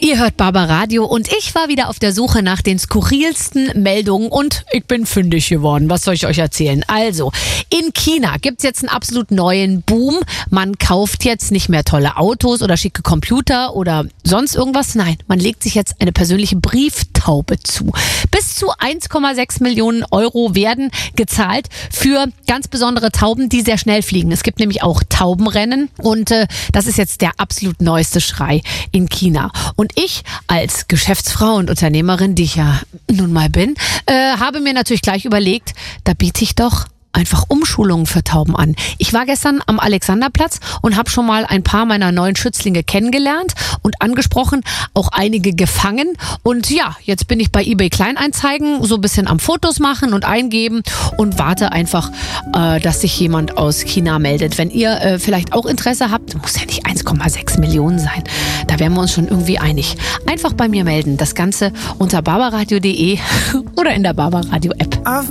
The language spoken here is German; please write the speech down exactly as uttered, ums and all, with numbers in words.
Ihr hört Barbaradio und ich war wieder auf der Suche nach den skurrilsten Meldungen und ich bin fündig geworden. Was soll ich euch erzählen? Also, in China gibt's jetzt einen absolut neuen Boom. Man kauft jetzt nicht mehr tolle Autos oder schicke Computer oder sonst irgendwas. Nein, man legt sich jetzt eine persönliche Brieftaube zu. Bis zu eins Komma sechs Millionen Euro werden gezahlt für ganz besondere Tauben, die sehr schnell fliegen. Es gibt nämlich auch Taubenrennen und äh, das ist jetzt der absolut neueste Schrei in China. Und ich als Geschäftsfrau und Unternehmerin, die ich ja nun mal bin, äh, habe mir natürlich gleich überlegt, da biete ich doch einfach Umschulungen für Tauben an. Ich war gestern am Alexanderplatz und habe schon mal ein paar meiner neuen Schützlinge kennengelernt und angesprochen, auch einige gefangen. Und ja, jetzt bin ich bei eBay Kleinanzeigen so ein bisschen am Fotos machen und eingeben und warte einfach, äh, dass sich jemand aus China meldet. Wenn ihr äh, vielleicht auch Interesse habt, muss ja nicht eins Komma sechs Millionen sein. Da wären wir uns schon irgendwie einig. Einfach bei mir melden. Das Ganze unter barbaradio punkt de oder in der Barbaradio App.